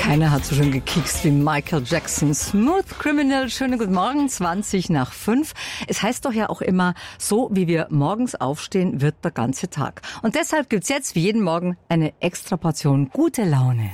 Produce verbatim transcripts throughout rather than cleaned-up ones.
Keiner hat so schön gekickt wie Michael Jackson. Smooth Criminal, schönen guten Morgen, zwanzig nach fünf. Es heißt doch ja auch immer, so wie wir morgens aufstehen, wird der ganze Tag. Und deshalb gibt's jetzt wie jeden Morgen eine extra Portion gute Laune.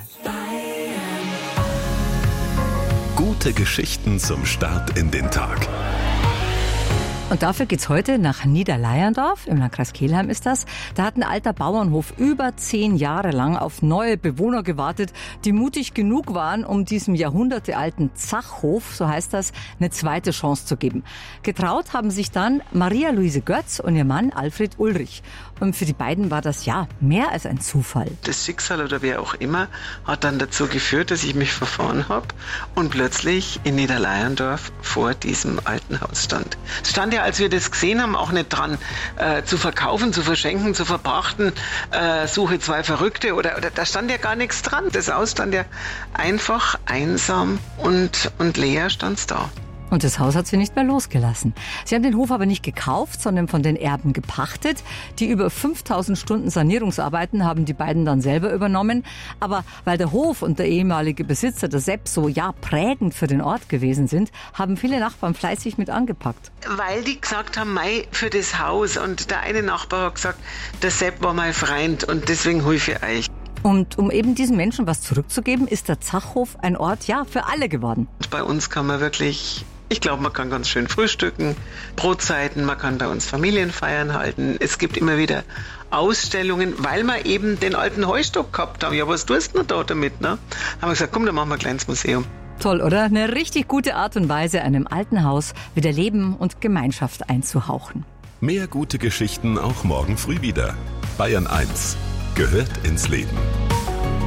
Gute Geschichten zum Start in den Tag. Und dafür geht's heute nach Niederleyerndorf, im Landkreis Kelheim ist das. Da hat ein alter Bauernhof über zehn Jahre lang auf neue Bewohner gewartet, die mutig genug waren, um diesem jahrhundertealten Zachhof, so heißt das, eine zweite Chance zu geben. Getraut haben sich dann Maria-Luise Götz und ihr Mann Alfred Ulrich. Und für die beiden war das ja mehr als ein Zufall. Das Schicksal oder wer auch immer hat dann dazu geführt, dass ich mich verfahren habe und plötzlich in Niederleyerndorf vor diesem alten Haus stand. Es stand ja, als wir das gesehen haben, auch nicht dran, äh, zu verkaufen, zu verschenken, zu verpachten, äh, suche zwei Verrückte oder, oder da stand ja gar nichts dran. Das Haus stand ja einfach einsam und, und leer stand's da. Und das Haus hat sie nicht mehr losgelassen. Sie haben den Hof aber nicht gekauft, sondern von den Erben gepachtet. Die über fünftausend Stunden Sanierungsarbeiten haben die beiden dann selber übernommen. Aber weil der Hof und der ehemalige Besitzer, der Sepp, so ja prägend für den Ort gewesen sind, haben viele Nachbarn fleißig mit angepackt. Weil die gesagt haben, mei, für das Haus. Und der eine Nachbar hat gesagt, der Sepp war mein Freund und deswegen hol ich für euch. Und um eben diesen Menschen was zurückzugeben, ist der Zachhof ein Ort, ja, für alle geworden. Und bei uns kann man wirklich... Ich glaube, man kann ganz schön frühstücken, Brotzeiten, man kann bei uns Familienfeiern halten. Es gibt immer wieder Ausstellungen, weil wir eben den alten Heustock gehabt haben. Ja, was tust du denn da damit? Ne? Haben wir gesagt, komm, dann machen wir ein kleines Museum. Toll, oder? Eine richtig gute Art und Weise, einem alten Haus wieder Leben und Gemeinschaft einzuhauchen. Mehr gute Geschichten auch morgen früh wieder. Bayern eins gehört ins Leben.